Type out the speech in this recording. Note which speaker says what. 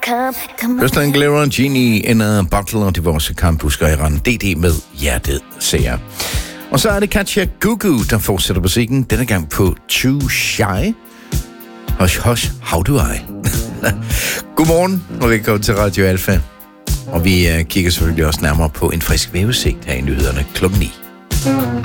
Speaker 1: Østland Glera og Genie ender Butler, og det var også kampbusker i rand DD med hjertet, siger. Og så er det Katja Gugu, der fortsætter musikken, denne gang på Too Shy. Hush, hush, how do I? Godmorgen, og velkommen til Radio Alfa. Og vi kigger selvfølgelig også nærmere på en frisk vævesigt her i nyhederne kl. 9.